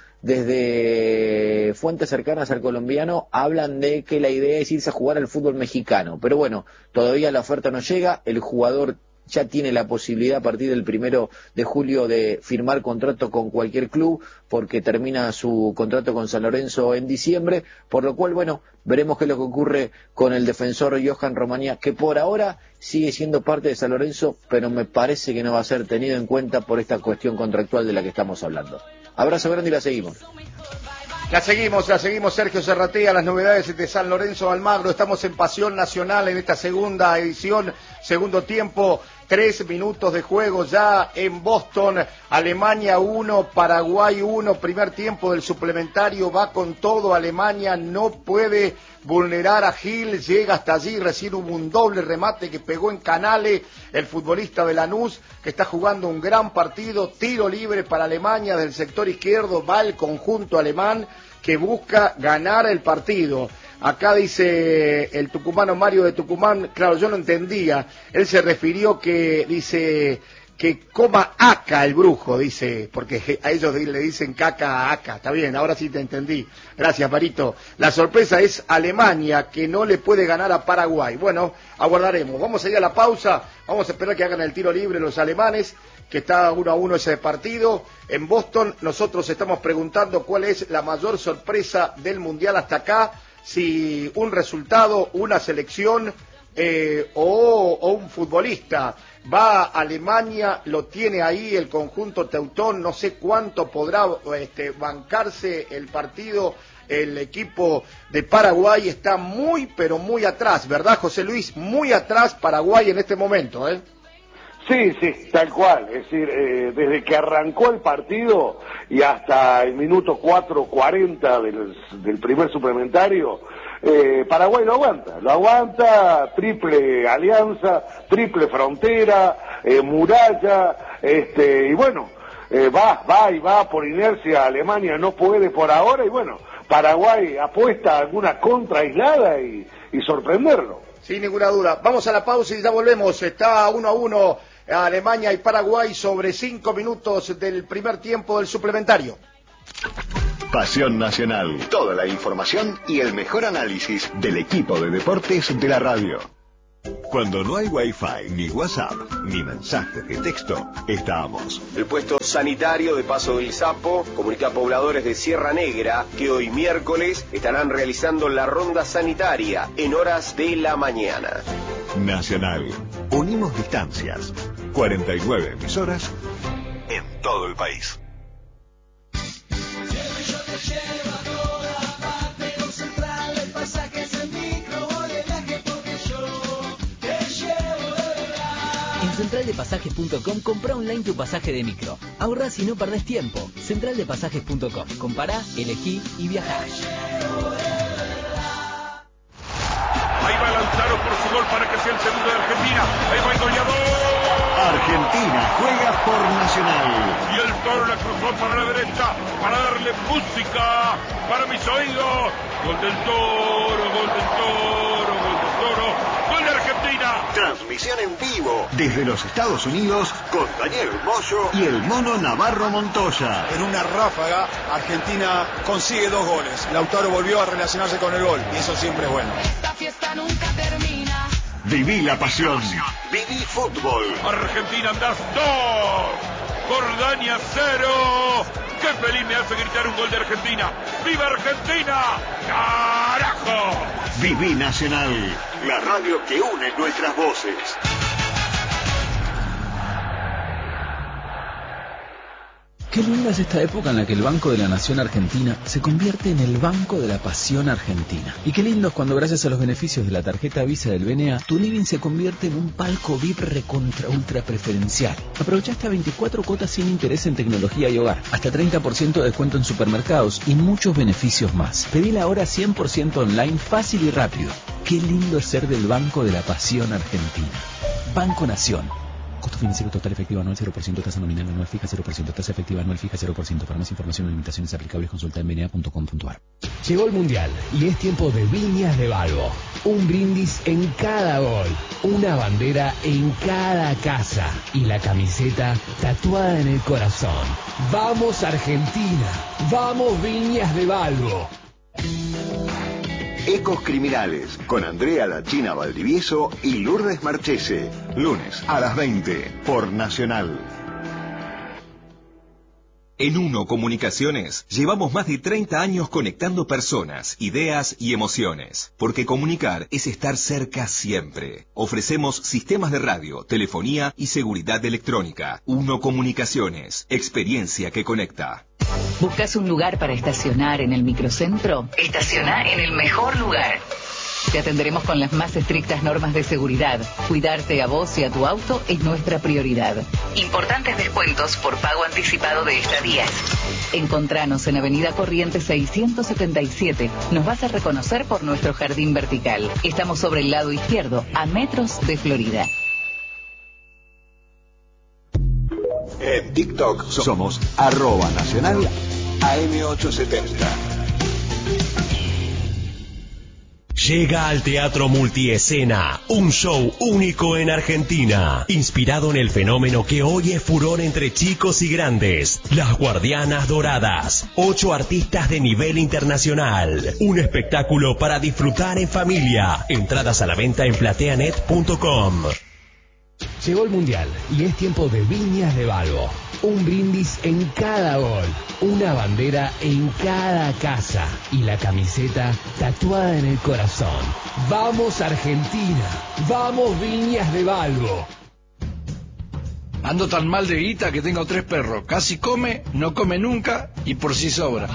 Desde fuentes cercanas al colombiano hablan de que la idea es irse a jugar al fútbol mexicano. Pero bueno, todavía la oferta no llega. El jugador ya tiene la posibilidad a partir del 1 de julio de firmar contrato con cualquier club, porque termina su contrato con San Lorenzo en diciembre, por lo cual, bueno, veremos qué es lo que ocurre con el defensor Johan Romagnà, que por ahora sigue siendo parte de San Lorenzo, pero me parece que no va a ser tenido en cuenta por esta cuestión contractual de la que estamos hablando. Abrazo grande y la seguimos. La seguimos, Sergio Zarratea, las novedades de San Lorenzo de Almagro. Estamos en Pasión Nacional en esta segunda edición, segundo tiempo, 3 minutos de juego ya en Boston. Alemania 1, Paraguay 1, primer tiempo del suplementario, va con todo. Alemania no puede vulnerar a Gil, llega hasta allí, recién hubo un doble remate que pegó en Canale, el futbolista de Lanús, que está jugando un gran partido. Tiro libre para Alemania del sector izquierdo, va el conjunto alemán que busca ganar el partido. Acá dice el tucumano Mario de Tucumán, claro, yo no entendía, él se refirió que dice que coma aca el brujo, dice, porque a ellos le dicen caca a aca. Está bien, ahora sí te entendí. Gracias, Marito. La sorpresa es Alemania, que no le puede ganar a Paraguay. Bueno, aguardaremos. Vamos a ir a la pausa, vamos a esperar que hagan el tiro libre los alemanes, que está 1-1 ese partido. En Boston nosotros estamos preguntando cuál es la mayor sorpresa del Mundial hasta acá, si un resultado, una selección o un futbolista. Va a Alemania, lo tiene ahí el conjunto teutón, no sé cuánto podrá bancarse el partido. El equipo de Paraguay está muy, pero muy atrás, ¿verdad, José Luis? Muy atrás Paraguay en este momento, ¿eh? Sí, tal cual. Es decir, desde que arrancó el partido y hasta el minuto 4:40 del primer suplementario, Paraguay lo aguanta, triple alianza, triple frontera, muralla, y bueno, va por inercia. Alemania no puede por ahora, y bueno, Paraguay apuesta a alguna contra aislada y sorprenderlo. Sin ninguna duda. Vamos a la pausa y ya volvemos. Está 1-1 Alemania y Paraguay sobre 5 minutos del primer tiempo del suplementario. Pasión Nacional. Toda la información y el mejor análisis del equipo de deportes de la radio. Cuando no hay Wi-Fi, ni WhatsApp, ni mensajes de texto, estamos. El puesto sanitario de Paso del Sapo comunica a pobladores de Sierra Negra que hoy miércoles estarán realizando la ronda sanitaria en horas de la mañana. Nacional. Unimos distancias. 49 emisoras en todo el país. Centraldepasajes.com, compra online tu pasaje de micro. Ahorrás y no perdés tiempo. Centraldepasajes.com. Compará, elegí y viajá. Ahí va Lautaro por su gol para que sea el segundo de Argentina. Ahí va el goleador. Argentina juega por Nacional. Y el Toro la cruzó para la derecha para darle música para mis oídos. Gol del Toro, gol del Toro, gol del Toro. ¡Gol de Argentina! Transmisión en vivo desde los Estados Unidos con Daniel Moyo y el Mono Navarro Montoya. En una ráfaga, Argentina consigue 2 goles. Lautaro volvió a relacionarse con el gol y eso siempre es bueno. Esta fiesta nunca termina. Viví la pasión. Viví fútbol. Argentina andás 2. Jordania 0. ¡Qué feliz me hace gritar un gol de Argentina! ¡Viva Argentina! ¡Carajo! Viví Nacional, la radio que une nuestras voces. Qué linda es esta época en la que el Banco de la Nación Argentina se convierte en el Banco de la Pasión Argentina. Y qué lindo es cuando gracias a los beneficios de la tarjeta Visa del BNA, tu living se convierte en un palco VIP recontra ultra preferencial. Aprovecha hasta 24 cuotas sin interés en tecnología y hogar, hasta 30% de descuento en supermercados y muchos beneficios más. Pedila ahora 100% online, fácil y rápido. Qué lindo es ser del Banco de la Pasión Argentina. Banco Nación. Costo financiero total efectivo anual 0%, tasa nominal anual fija 0%, tasa efectiva anual fija 0%. Para más información o limitaciones aplicables consulta en bna.com.ar. Llegó el Mundial y es tiempo de Viñas de Balbo. Un brindis en cada gol, una bandera en cada casa y la camiseta tatuada en el corazón. ¡Vamos Argentina! ¡Vamos Viñas de Balbo! Ecos Criminales, con Andrea La China Valdivieso y Lourdes Marchese. Lunes a las 20 por Nacional. En Uno Comunicaciones llevamos más de 30 años conectando personas, ideas y emociones. Porque comunicar es estar cerca siempre. Ofrecemos sistemas de radio, telefonía y seguridad electrónica. Uno Comunicaciones, experiencia que conecta. ¿Buscas un lugar para estacionar en el microcentro? Estaciona en el mejor lugar. Te atenderemos con las más estrictas normas de seguridad. Cuidarte a vos y a tu auto es nuestra prioridad. Importantes descuentos por pago anticipado de estadías. Encontranos en Avenida Corrientes 677. Nos vas a reconocer por nuestro jardín vertical. Estamos sobre el lado izquierdo, a metros de Florida. En TikTok somos @Nacional AM870. Llega al Teatro Multiescena, un show único en Argentina, inspirado en el fenómeno que hoy es furor entre chicos y grandes, Las Guardianas Doradas, 8 artistas de nivel internacional, un espectáculo para disfrutar en familia, entradas a la venta en plateanet.com. Llegó el Mundial y es tiempo de Viñas de Balbo. Un brindis en cada gol, una bandera en cada casa y la camiseta tatuada en el corazón. ¡Vamos Argentina! ¡Vamos Viñas de Balbo! Ando tan mal de guita que tengo 3 perros. Casi come, no come nunca y por sí sobra.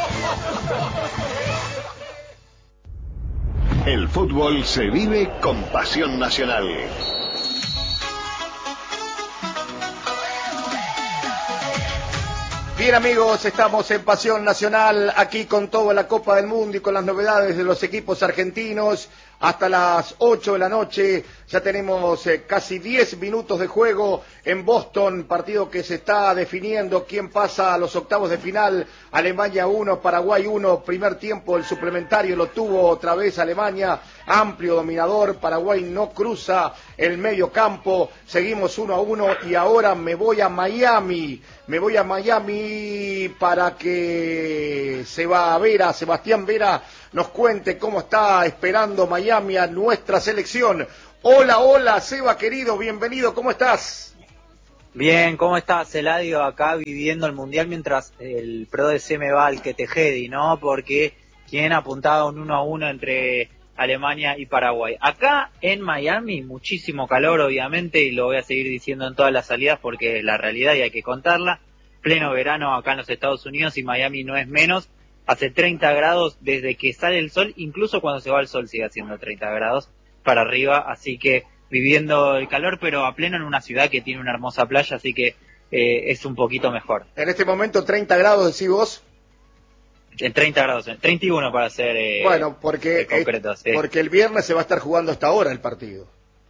El fútbol se vive con Pasión Nacional. Bien amigos, estamos en Pasión Nacional, aquí con toda la Copa del Mundo y con las novedades de los equipos argentinos. hasta las 8 de la noche. Ya tenemos casi 10 minutos de juego en Boston, partido que se está definiendo quién pasa a los octavos de final. Alemania 1, Paraguay 1, primer tiempo, el suplementario lo tuvo otra vez Alemania, amplio dominador, Paraguay no cruza el medio campo, seguimos 1-1 y ahora me voy a Miami para que Sebastián Vera nos cuente cómo está esperando Miami a nuestra selección. Hola, Seba querido, bienvenido, ¿cómo estás? Bien, ¿cómo estás, Eladio? Acá viviendo el Mundial mientras el Pro de C me va al que tejedi, ¿no? Porque quien apuntaba un 1-1 entre Alemania y Paraguay. Acá en Miami, muchísimo calor, obviamente, y lo voy a seguir diciendo en todas las salidas porque es la realidad y hay que contarla. Pleno verano acá en los Estados Unidos y Miami no es menos. Hace 30 grados desde que sale el sol, incluso cuando se va el sol sigue haciendo 30 grados para arriba, así que viviendo el calor, pero a pleno en una ciudad que tiene una hermosa playa, así que es un poquito mejor. En este momento 30 grados, decís vos. En 30 grados, 31 para ser bueno, porque sí. Porque el viernes se va a estar jugando hasta ahora el partido.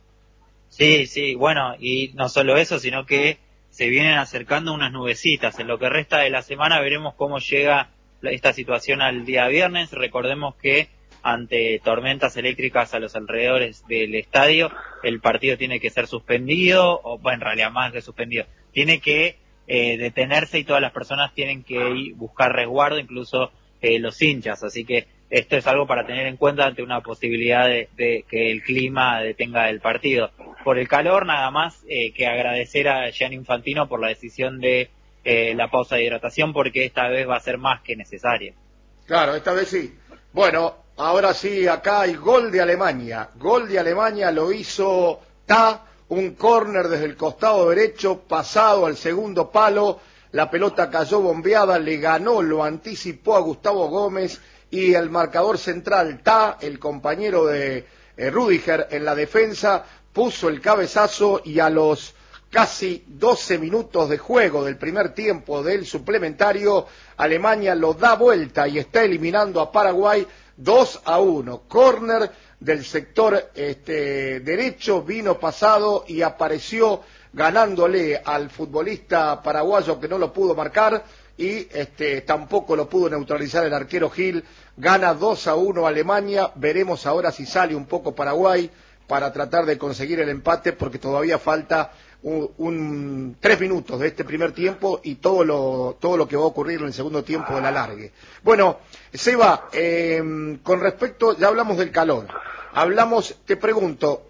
Sí, bueno, y no solo eso, sino que se vienen acercando unas nubecitas. En lo que resta de la semana veremos cómo llega esta situación al día viernes. Recordemos que ante tormentas eléctricas a los alrededores del estadio, el partido tiene que ser suspendido, o bueno, en realidad más que suspendido, tiene que detenerse y todas las personas tienen que ir buscar resguardo, incluso los hinchas, así que esto es algo para tener en cuenta ante una posibilidad de que el clima detenga el partido. Por el calor, nada más que agradecer a Gianni Infantino por la decisión de la pausa de hidratación, porque esta vez va a ser más que necesaria. Claro, esta vez sí. Bueno, ahora sí, acá hay gol de Alemania. Gol de Alemania lo hizo un córner desde el costado derecho, pasado al segundo palo. La pelota cayó bombeada, le ganó, lo anticipó a Gustavo Gómez y el marcador central, el compañero de Rüdiger en la defensa, puso el cabezazo y a los casi 12 minutos de juego del primer tiempo del suplementario, Alemania lo da vuelta y está eliminando a Paraguay 2-1. Córner del sector derecho, vino pasado y apareció ganándole al futbolista paraguayo que no lo pudo marcar y tampoco lo pudo neutralizar el arquero Gil. Gana 2-1 Alemania. Veremos ahora si sale un poco Paraguay para tratar de conseguir el empate, porque todavía falta 3 minutos de este primer tiempo y todo lo que va a ocurrir en el segundo tiempo del alargue. Bueno, Seba, con respecto, ya hablamos del calor, te pregunto,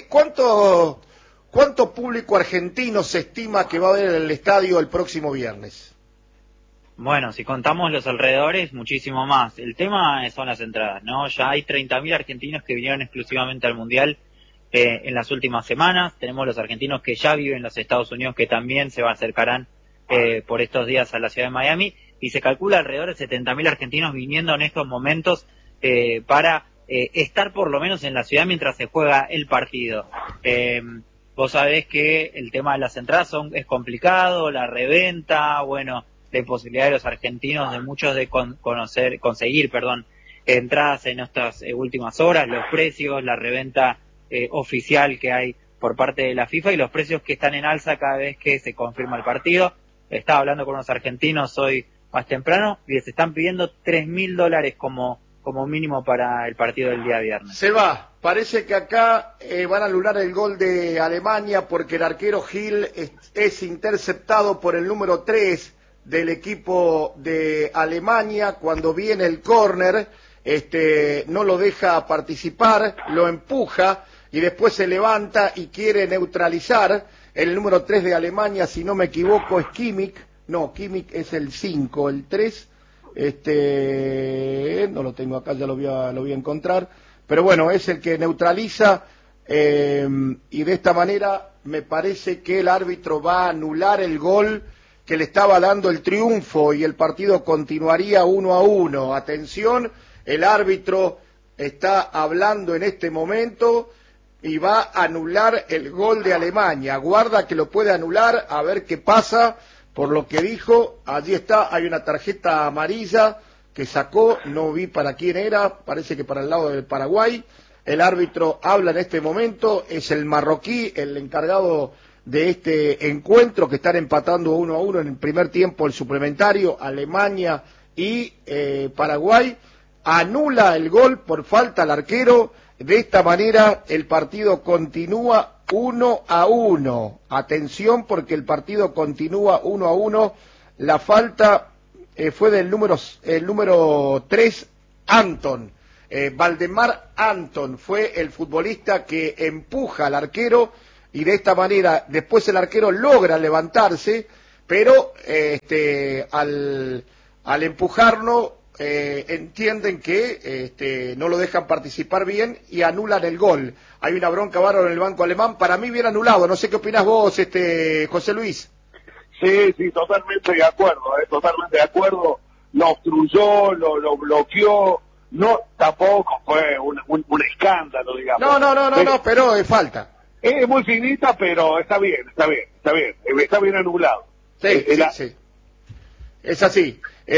¿cuánto público argentino se estima que va a haber en el estadio el próximo viernes? Bueno, si contamos los alrededores, muchísimo más. El tema son las entradas, ¿no? Ya hay 30.000 argentinos que vinieron exclusivamente al Mundial en las últimas semanas. Tenemos los argentinos que ya viven en los Estados Unidos que también se acercarán por estos días a la ciudad de Miami. Y se calcula alrededor de 70.000 argentinos viniendo en estos momentos para estar por lo menos en la ciudad mientras se juega el partido. Vos sabés que el tema de las entradas es complicado, la reventa, bueno, la imposibilidad de los argentinos, de muchos de conseguir entradas en estas últimas horas, los precios, la reventa oficial que hay por parte de la FIFA y los precios que están en alza cada vez que se confirma el partido. Estaba hablando con unos argentinos hoy más temprano y les están pidiendo $3.000 como mínimo para el partido del día viernes. Seba, parece que acá van a anular el gol de Alemania porque el arquero Gil es interceptado por el número 3 del equipo de Alemania. Cuando viene el córner, no lo deja participar, lo empuja y después se levanta y quiere neutralizar. El número 3 de Alemania, si no me equivoco, es Kimmich. No, Kimmich es el 5, el 3, no lo tengo acá, ya lo voy a encontrar, pero bueno, es el que neutraliza, y de esta manera me parece que el árbitro va a anular el gol que le estaba dando el triunfo y el partido continuaría 1-1. Atención, el árbitro está hablando en este momento y va a anular el gol de Alemania. Guarda que lo puede anular, a ver qué pasa. Por lo que dijo, allí está, hay una tarjeta amarilla que sacó, no vi para quién era, parece que para el lado del Paraguay. El árbitro habla en este momento, es el marroquí, el encargado de este encuentro, que están empatando 1-1 en el primer tiempo, el suplementario, Alemania y Paraguay. Anula el gol por falta al arquero. De esta manera el partido continúa 1-1. Atención, porque el partido continúa 1-1. La falta fue del número 3, Anton. Valdemar Anton fue el futbolista que empuja al arquero, y de esta manera después el arquero logra levantarse, pero al empujarlo entienden que no lo dejan participar bien y anulan el gol. Hay una bronca bárbara en el banco alemán, para mí bien anulado. No sé qué opinás vos, José Luis. Sí, totalmente de acuerdo, totalmente de acuerdo. Lo obstruyó, lo bloqueó, no, tampoco fue un escándalo, digamos. No, pero es falta. Es muy finita, pero está bien anulado. Sí. Es así.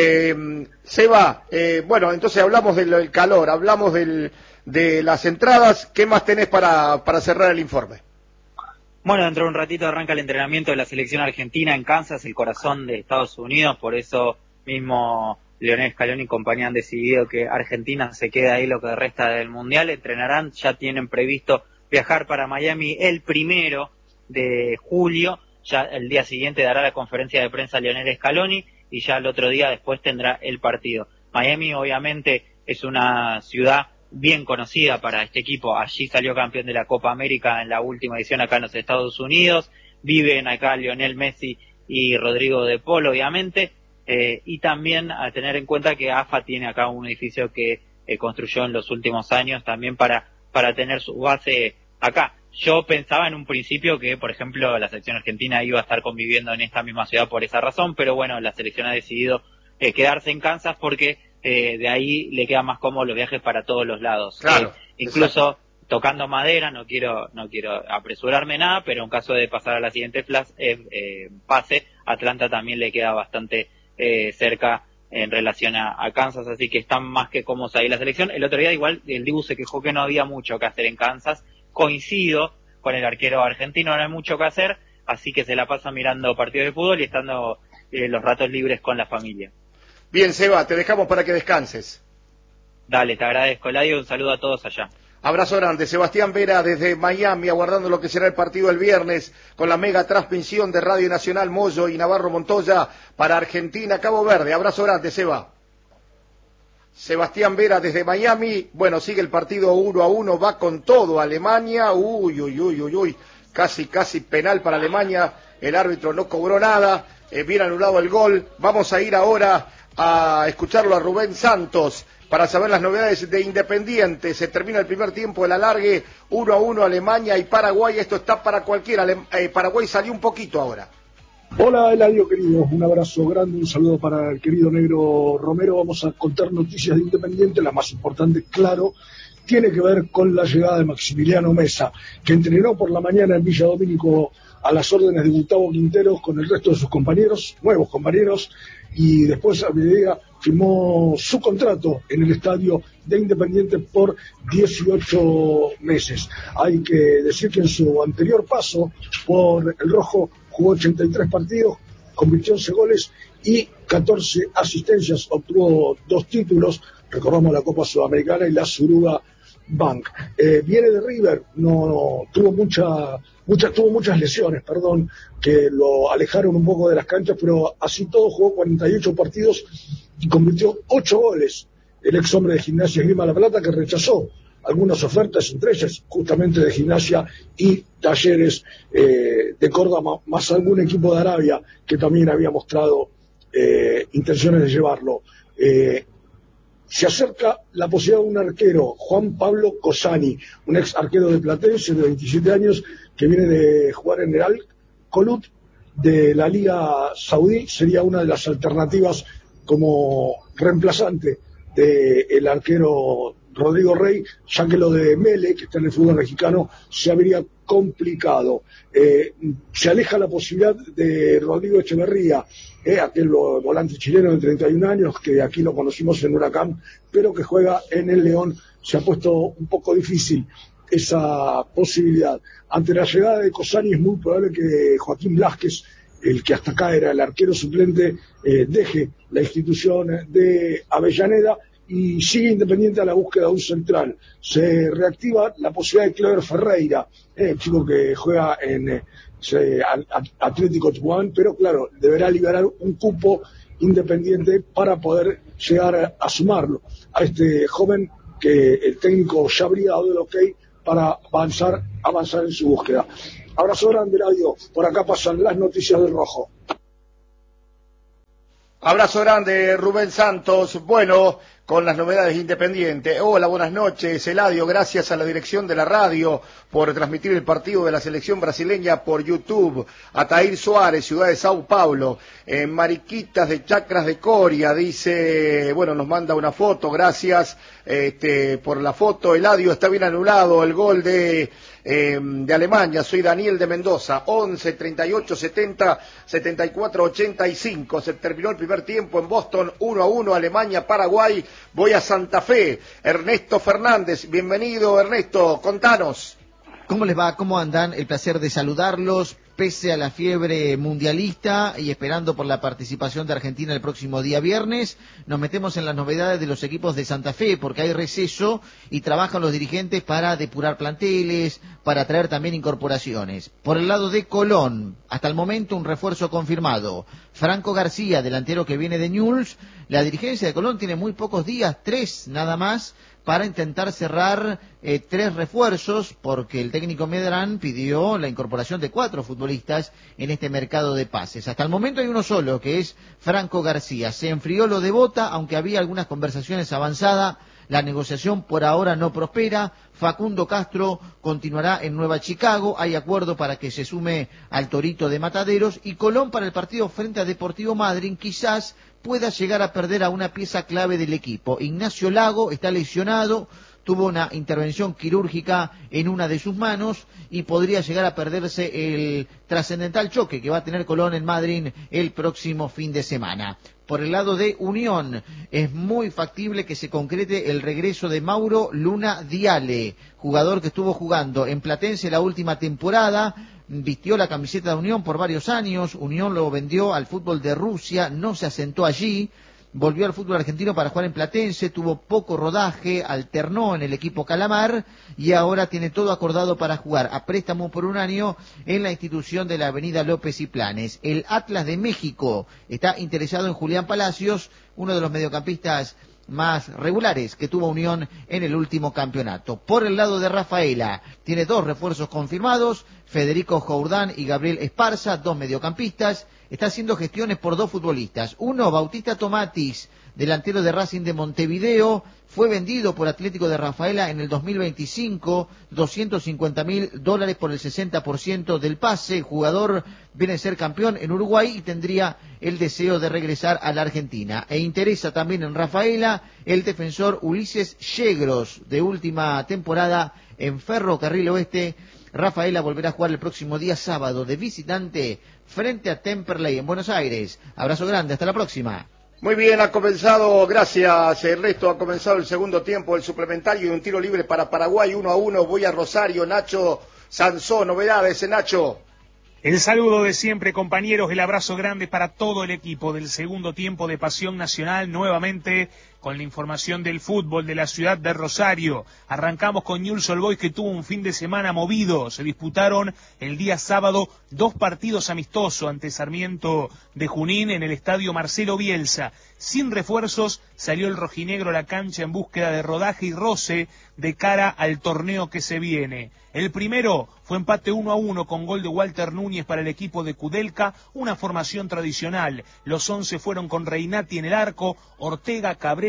Seba, bueno, entonces hablamos del calor, hablamos de las entradas. ¿Qué más tenés para cerrar el informe? Bueno, dentro de un ratito arranca el entrenamiento de la selección argentina en Kansas, el corazón de Estados Unidos. Por eso mismo Lionel Scaloni y compañía han decidido que Argentina se quede ahí lo que resta del Mundial. Entrenarán, ya tienen previsto viajar para Miami el 1 de julio. Ya el día siguiente dará la conferencia de prensa Lionel Scaloni y ya el otro día después tendrá el partido. Miami obviamente es una ciudad bien conocida para este equipo. Allí salió campeón de la Copa América en la última edición acá en los Estados Unidos. Viven acá Lionel Messi y Rodrigo de Paul, obviamente. Y también a tener en cuenta que AFA tiene acá un edificio que construyó en los últimos años también para tener su base acá. Yo pensaba en un principio que, por ejemplo, la selección argentina iba a estar conviviendo en esta misma ciudad por esa razón, pero bueno, la selección ha decidido quedarse en Kansas porque de ahí le queda más cómodo los viajes para todos los lados. Claro, incluso exacto. Tocando madera, no quiero apresurarme nada, pero en caso de pasar a la siguiente fase, Atlanta también le queda bastante cerca en relación a Kansas, así que están más que cómodos ahí la selección. El otro día igual el Dibu se quejó que no había mucho que hacer en Kansas. Coincido con el arquero argentino, no hay mucho que hacer, así que se la pasa mirando partidos de fútbol y estando los ratos libres con la familia. Bien, Seba, te dejamos para que descanses. Dale, te agradezco, Eladio, un saludo a todos allá. Abrazo grande. Sebastián Vera desde Miami, aguardando lo que será el partido el viernes, con la mega transmisión de Radio Nacional Moyo y Navarro Montoya para Argentina, Cabo Verde. Abrazo grande, Seba. Sebastián Vera desde Miami. Bueno, sigue el partido 1-1, va con todo Alemania. Uy. Casi penal para Alemania. El árbitro no cobró nada. Bien anulado el gol. Vamos a ir ahora a escucharlo a Rubén Santos para saber las novedades de Independiente. Se termina el primer tiempo del alargue, 1-1 Alemania y Paraguay. Esto está para cualquiera. Paraguay salió un poquito ahora. Hola Eladio querido, un abrazo grande, un saludo para el querido Negro Romero. Vamos a contar noticias de Independiente, la más importante, claro, tiene que ver con la llegada de Maximiliano Mesa, que entrenó por la mañana en Villa Domínico a las órdenes de Gustavo Quinteros con el resto de sus compañeros, nuevos compañeros, y después a mediodía firmó su contrato en el estadio de Independiente por 18 meses. Hay que decir que en su anterior paso por el rojo jugó 83 partidos, convirtió 11 goles y 14 asistencias, obtuvo 2 títulos, recordamos la Copa Sudamericana y la Suruga Bank. Viene de River, tuvo muchas lesiones, que lo alejaron un poco de las canchas, pero así todo jugó 48 partidos y convirtió 8 goles. El ex hombre de Gimnasia Esgrima La Plata, que rechazó algunas ofertas, entre ellas justamente de Gimnasia y Talleres de Córdoba, más algún equipo de Arabia que también había mostrado intenciones de llevarlo. Se acerca la posibilidad de un arquero, Juan Pablo Cosani, un ex arquero de Platense de 27 años que viene de jugar en el Al-Kholut de la Liga Saudí. Sería una de las alternativas como reemplazante del arquero Rodrigo Rey, ya que lo de Mele, que está en el fútbol mexicano, se habría complicado. Se aleja la posibilidad de Rodrigo Echeverría, aquel volante chileno de 31 años, que aquí lo conocimos en Huracán, pero que juega en el León. Se ha puesto un poco difícil esa posibilidad. Ante la llegada de Cosani es muy probable que Joaquín Blázquez, el que hasta acá era el arquero suplente, deje la institución de Avellaneda y sigue Independiente a la búsqueda de un central. Se reactiva la posibilidad de Clever Ferreira, el chico que juega en Atlético Tucumán, pero claro, deberá liberar un cupo Independiente para poder llegar a sumarlo a este joven que el técnico ya habría dado el ok para avanzar en su búsqueda. Abrazo grande, Radio. Por acá pasan las noticias del Rojo. Abrazo grande, Rubén Santos. Bueno, con las novedades Independiente. Hola, buenas noches, Eladio. Gracias a la dirección de la radio por transmitir el partido de la selección brasileña por YouTube. Atair Suárez, ciudad de Sao Paulo. Mariquitas de Chacras de Coria, dice, bueno, nos manda una foto. Gracias por la foto. Eladio, está bien anulado el gol de Alemania. Soy Daniel de Mendoza. 11 38 70 74 85. Se terminó el primer tiempo en Boston, 1-1, Alemania Paraguay. Voy a Santa Fe. Ernesto Fernández, bienvenido Ernesto, contanos. ¿Cómo les va? ¿Cómo andan? El placer de saludarlos, pese a la fiebre mundialista y esperando por la participación de Argentina el próximo día viernes. Nos metemos en las novedades de los equipos de Santa Fe, porque hay receso y trabajan los dirigentes para depurar planteles, para traer también incorporaciones. Por el lado de Colón, hasta el momento un refuerzo confirmado. Franco García, delantero que viene de Newell's. La dirigencia de Colón tiene muy pocos días, 3 nada más, para intentar cerrar 3 refuerzos, porque el técnico Medrán pidió la incorporación de 4 futbolistas en este mercado de pases. Hasta el momento hay uno solo, que es Franco García. Se enfrió lo de Bota, aunque había algunas conversaciones avanzadas. La negociación por ahora no prospera. Facundo Castro continuará en Nueva Chicago. Hay acuerdo para que se sume al Torito de Mataderos. Y Colón, para el partido frente a Deportivo Madryn, quizás pueda llegar a perder a una pieza clave del equipo. Ignacio Lago está lesionado, tuvo una intervención quirúrgica en una de sus manos y podría llegar a perderse el trascendental choque que va a tener Colón en Madryn el próximo fin de semana. Por el lado de Unión, es muy factible que se concrete el regreso de Mauro Luna Diale, jugador que estuvo jugando en Platense la última temporada, vistió la camiseta de Unión por varios años. Unión lo vendió al fútbol de Rusia, no se asentó allí, volvió al fútbol argentino para jugar en Platense, tuvo poco rodaje, alternó en el equipo Calamar y ahora tiene todo acordado para jugar a préstamo por 1 año en la institución de la Avenida López y Planes. El Atlas de México está interesado en Julián Palacios, uno de los mediocampistas más regulares que tuvo Unión en el último campeonato. Por el lado de Rafaela, tiene 2 refuerzos confirmados, Federico Jourdán y Gabriel Esparza, 2 mediocampistas. Está haciendo gestiones por 2 futbolistas. Uno, Bautista Tomatis, delantero de Racing de Montevideo, fue vendido por Atlético de Rafaela en el 2025, $250.000 por el 60% del pase. El jugador viene a ser campeón en Uruguay y tendría el deseo de regresar a la Argentina. E interesa también en Rafaela el defensor Ulises Yegros, de última temporada en Ferrocarril Oeste. Rafaela volverá a jugar el próximo día sábado de visitante frente a Temperley en Buenos Aires. Abrazo grande, hasta la próxima. Muy bien, ha comenzado, gracias Ernesto, ha comenzado el segundo tiempo, el suplementario y un tiro libre para Paraguay, 1-1, voy a Rosario, Nacho Sansó, novedades, Nacho. El saludo de siempre, compañeros, el abrazo grande para todo el equipo del segundo tiempo de Pasión Nacional, nuevamente con la información del fútbol de la ciudad de Rosario. Arrancamos con Newell's Old Boys, que tuvo un fin de semana movido. Se disputaron el día sábado 2 partidos amistosos ante Sarmiento de Junín en el estadio Marcelo Bielsa. Sin refuerzos, salió el rojinegro a la cancha en búsqueda de rodaje y roce de cara al torneo que se viene. El primero fue empate 1-1 con gol de Walter Núñez para el equipo de Kudelka, una formación tradicional. Los 11 fueron con Reinati en el arco, Ortega, Cabrera,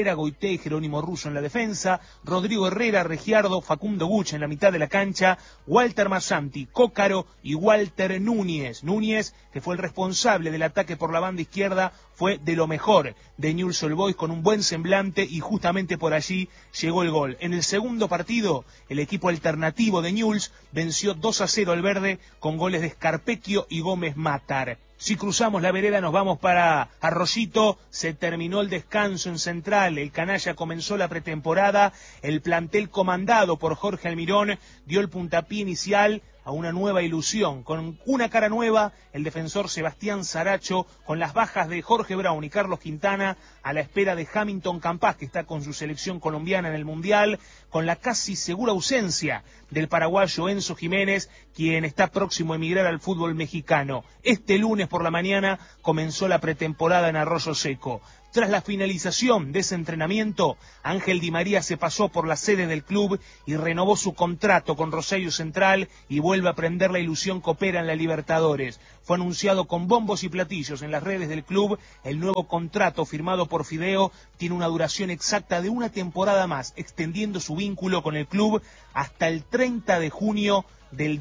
Herrera, Goité y Jerónimo Russo en la defensa, Rodrigo Herrera, Regiardo, Facundo Guch en la mitad de la cancha, Walter Massanti, Cócaro y Walter Núñez. Núñez, que fue el responsable del ataque por la banda izquierda, fue de lo mejor de Newell's Old Boys, con un buen semblante, y justamente por allí llegó el gol. En el segundo partido, el equipo alternativo de Newell's venció 2-0 al verde con goles de Scarpecchio y Gómez Matar. Si cruzamos la vereda nos vamos para Arroyito. Se terminó el descanso en Central, el canalla comenzó la pretemporada, el plantel comandado por Jorge Almirón dio el puntapié inicial a una nueva ilusión, con una cara nueva, el defensor Sebastián Saracho, con las bajas de Jorge Brown y Carlos Quintana, a la espera de Hamilton Campas, que está con su selección colombiana en el Mundial, con la casi segura ausencia del paraguayo Enzo Jiménez, quien está próximo a emigrar al fútbol mexicano. Este lunes por la mañana comenzó la pretemporada en Arroyo Seco. Tras la finalización de ese entrenamiento, Ángel Di María se pasó por la sede del club y renovó su contrato con Rosario Central y vuelve a prender la ilusión que opera en la Libertadores. Fue anunciado con bombos y platillos en las redes del club. El nuevo contrato firmado por Fideo tiene una duración exacta de una temporada más, extendiendo su vínculo con el club hasta el 30 de junio del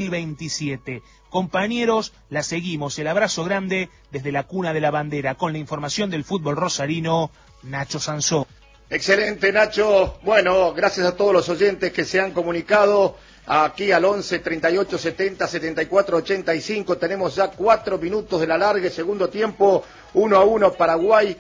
2027. Compañeros, la seguimos. El abrazo grande desde la cuna de la bandera. Con la información del fútbol rosarino, Nacho Sansó. Excelente, Nacho. Bueno, gracias a todos los oyentes que se han comunicado aquí al 11 38 70 74 85. Tenemos ya 4 minutos de la larga, segundo tiempo, 1-1 Paraguay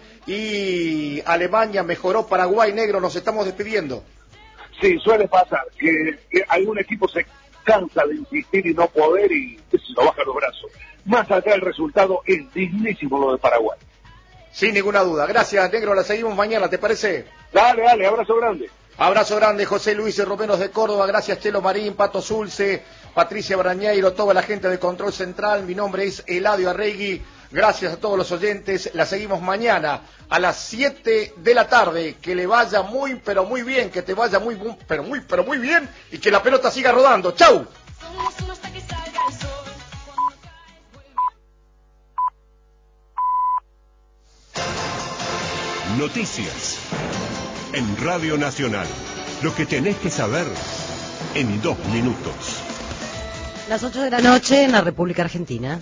y Alemania. Mejoró Paraguay, negro, nos estamos despidiendo. Sí, suele pasar que algún equipo se cansa de insistir y no poder y se lo baja los brazos. Más allá del resultado, es dignísimo lo de Paraguay. Sin ninguna duda. Gracias, negro. La seguimos mañana, ¿te parece? Dale, abrazo grande. Abrazo grande, José Luis Romeros de Córdoba. Gracias, Chelo Marín, Pato Zulce, Patricia Brañeiro, toda la gente de Control Central. Mi nombre es Eladio Arregui. Gracias a todos los oyentes. La seguimos mañana a las 7 de la tarde. Que le vaya muy, pero muy bien. Que te vaya muy, pero muy bien. Y que la pelota siga rodando. ¡Chau! Noticias en Radio Nacional. Lo que tenés que saber en 2 minutos. Las 8 de la noche en la República Argentina.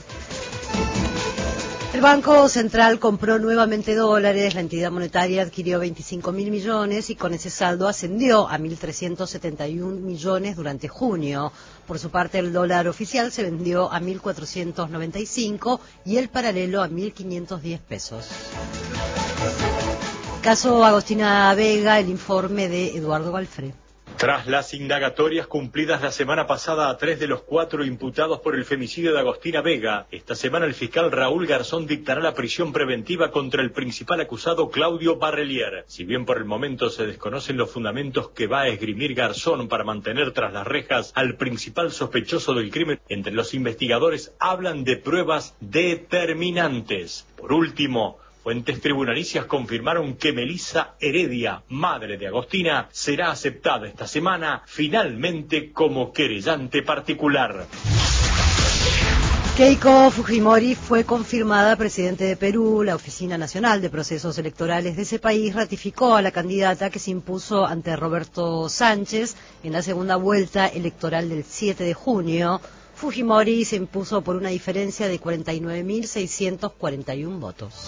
El Banco Central compró nuevamente dólares, la entidad monetaria adquirió 25.000 millones y con ese saldo ascendió a 1.371 millones durante junio. Por su parte, el dólar oficial se vendió a 1.495 y el paralelo a 1.510 pesos. Caso Agostina Vega, el informe de Eduardo Balfré. Tras las indagatorias cumplidas la semana pasada a 3 de los 4 imputados por el femicidio de Agostina Vega, esta semana el fiscal Raúl Garzón dictará la prisión preventiva contra el principal acusado Claudio Barrelier. Si bien por el momento se desconocen los fundamentos que va a esgrimir Garzón para mantener tras las rejas al principal sospechoso del crimen, entre los investigadores hablan de pruebas determinantes. Por último, fuentes tribunalicias confirmaron que Melissa Heredia, madre de Agostina, será aceptada esta semana finalmente como querellante particular. Keiko Fujimori fue confirmada presidente de Perú. La Oficina Nacional de Procesos Electorales de ese país ratificó a la candidata que se impuso ante Roberto Sánchez en la segunda vuelta electoral del 7 de junio. Fujimori se impuso por una diferencia de 49.641 votos.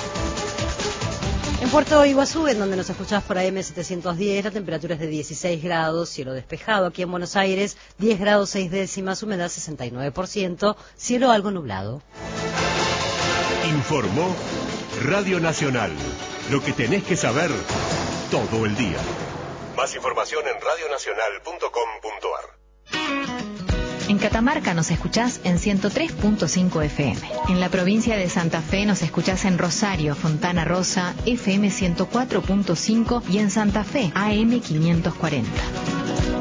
En Puerto Iguazú, en donde nos escuchás por AM710, la temperatura es de 16 grados, cielo despejado. Aquí en Buenos Aires, 10 grados 6 décimas, humedad 69%, cielo algo nublado. Informó Radio Nacional. Lo que tenés que saber todo el día. Más información en radionacional.com.ar. En Catamarca nos escuchás en 103.5 FM. En la provincia de Santa Fe nos escuchás en Rosario, Fontana Rosa, FM 104.5 y en Santa Fe, AM 540.